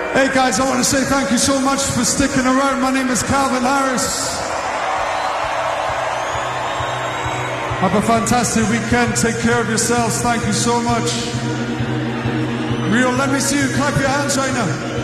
Hey guys, I want to say thank you so much for sticking around. My name is Calvin Harris. Have a fantastic weekend. Take care of yourselves. Thank you so much. Rio, let me see you clap your hands right now.